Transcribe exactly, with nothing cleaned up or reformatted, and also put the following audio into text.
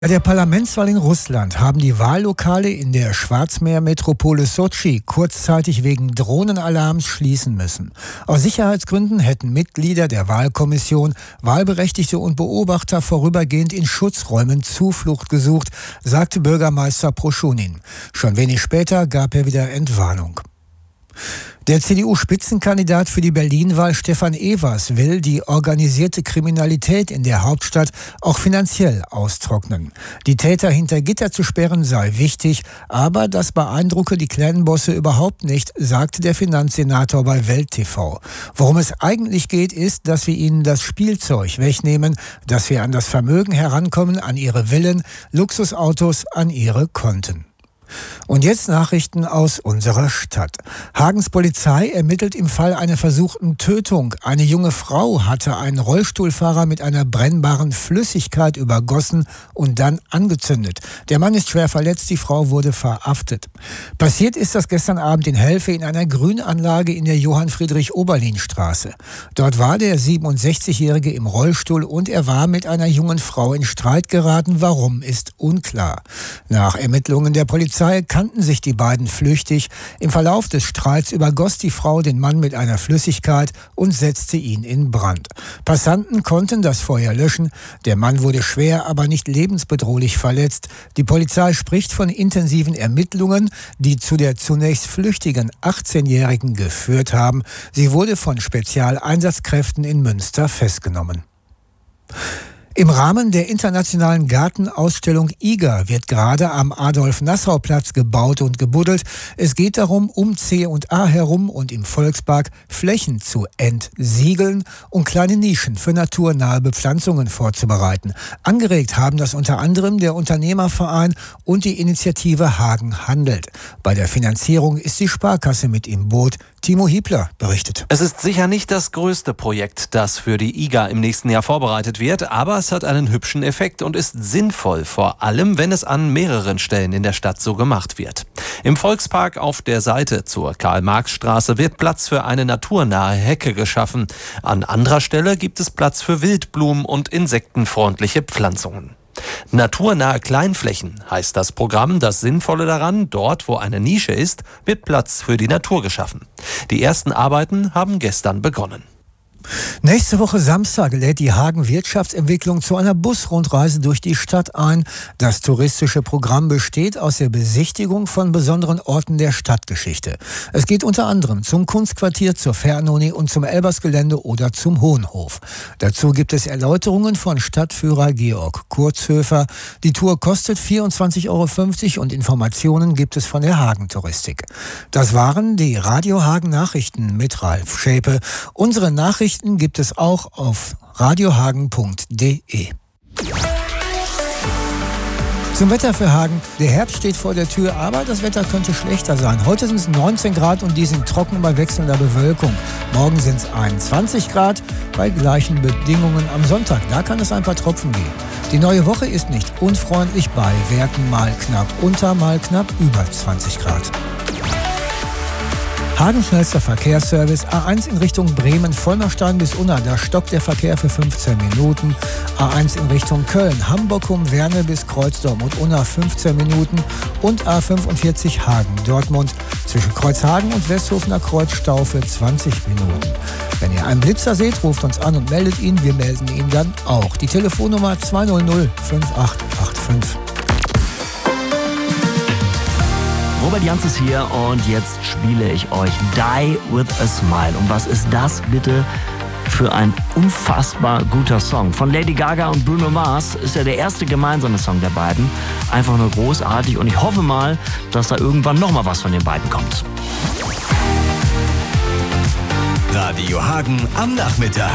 Bei der Parlamentswahl in Russland haben die Wahllokale in der Schwarzmeermetropole Sotschi kurzzeitig wegen Drohnenalarms schließen müssen. Aus Sicherheitsgründen hätten Mitglieder der Wahlkommission, Wahlberechtigte und Beobachter vorübergehend in Schutzräumen Zuflucht gesucht, sagte Bürgermeister Proschunin. Schon wenig später gab er wieder Entwarnung. Der C D U-Spitzenkandidat für die Berlin-Wahl Stefan Evers will die organisierte Kriminalität in der Hauptstadt auch finanziell austrocknen. Die Täter hinter Gitter zu sperren sei wichtig, aber das beeindrucke die Clan-Bosse überhaupt nicht, sagte der Finanzsenator bei Welt T V. Worum es eigentlich geht, ist, dass wir ihnen das Spielzeug wegnehmen, dass wir an das Vermögen herankommen, an ihre Villen, Luxusautos, an ihre Konten. Und jetzt Nachrichten aus unserer Stadt. Hagens Polizei ermittelt im Fall einer versuchten Tötung. Eine junge Frau hatte einen Rollstuhlfahrer mit einer brennbaren Flüssigkeit übergossen und dann angezündet. Der Mann ist schwer verletzt, die Frau wurde verhaftet. Passiert ist das gestern Abend in Helfe in einer Grünanlage in der Johann-Friedrich-Oberlin-Straße. Dort war der siebenundsechzigjährige im Rollstuhl und er war mit einer jungen Frau in Streit geraten. Warum, ist unklar. Nach Ermittlungen der Polizei kannten sich die beiden flüchtig. Im Verlauf des Streits übergoss die Frau den Mann mit einer Flüssigkeit und setzte ihn in Brand. Passanten konnten das Feuer löschen. Der Mann wurde schwer, aber nicht lebensbedrohlich verletzt. Die Polizei spricht von intensiven Ermittlungen, die zu der zunächst flüchtigen achtzehnjährigen geführt haben. Sie wurde von Spezialeinsatzkräften in Münster festgenommen. Im Rahmen der internationalen Gartenausstellung I G A wird gerade am Adolf-Nassau-Platz gebaut und gebuddelt. Es geht darum, um C und A herum und im Volkspark Flächen zu entsiegeln und kleine Nischen für naturnahe Bepflanzungen vorzubereiten. Angeregt haben das unter anderem der Unternehmerverein und die Initiative Hagen handelt. Bei der Finanzierung ist die Sparkasse mit im Boot. Timo Hiebler berichtet. Es ist sicher nicht das größte Projekt, das für die I G A im nächsten Jahr vorbereitet wird, aber es hat einen hübschen Effekt und ist sinnvoll, vor allem wenn es an mehreren Stellen in der Stadt so gemacht wird. Im Volkspark auf der Seite zur Karl-Marx-Straße wird Platz für eine naturnahe Hecke geschaffen. An anderer Stelle gibt es Platz für Wildblumen und insektenfreundliche Pflanzungen. Naturnahe Kleinflächen heißt das Programm. Das Sinnvolle daran, dort wo eine Nische ist, wird Platz für die Natur geschaffen. Die ersten Arbeiten haben gestern begonnen. Nächste Woche Samstag lädt die Hagen Wirtschaftsentwicklung zu einer Busrundreise durch die Stadt ein. Das touristische Programm besteht aus der Besichtigung von besonderen Orten der Stadtgeschichte. Es geht unter anderem zum Kunstquartier, zur Fernuni und zum Elbersgelände oder zum Hohenhof. Dazu gibt es Erläuterungen von Stadtführer Georg Kurzhöfer. Die Tour kostet vierundzwanzig Euro fünfzig und Informationen gibt es von der Hagen Touristik. Das waren die Radio Hagen Nachrichten mit Ralf Schäpe. Unsere Nachrichten gibt es auch auf radiohagen punkt de. Zum Wetter für Hagen. Der Herbst steht vor der Tür, aber das Wetter könnte schlechter sein. Heute sind es neunzehn Grad und die sind trocken bei wechselnder Bewölkung. Morgen sind es einundzwanzig Grad bei gleichen Bedingungen am Sonntag. Da kann es ein paar Tropfen geben. Die neue Woche ist nicht unfreundlich bei Werten mal knapp unter, mal knapp über zwanzig Grad. Hagen schnellster Verkehrsservice. A eins in Richtung Bremen, Vollmerstein bis Unna. Da stockt der Verkehr für fünfzehn Minuten. A eins in Richtung Köln, Hamburg um Werne bis Kreuzdorf und Unna fünfzehn Minuten. Und A fünfundvierzig Hagen, Dortmund zwischen Kreuzhagen und Westhofener Kreuz Stau für zwanzig Minuten. Wenn ihr einen Blitzer seht, ruft uns an und meldet ihn. Wir melden ihn dann auch. Die Telefonnummer zwei null null fünf acht acht fünf. Robert Janz ist hier und jetzt spiele ich euch Die With A Smile. Und was ist das bitte für ein unfassbar guter Song? Von Lady Gaga und Bruno Mars ist ja der erste gemeinsame Song der beiden. Einfach nur großartig und ich hoffe mal, dass da irgendwann nochmal was von den beiden kommt. Radio Hagen am Nachmittag.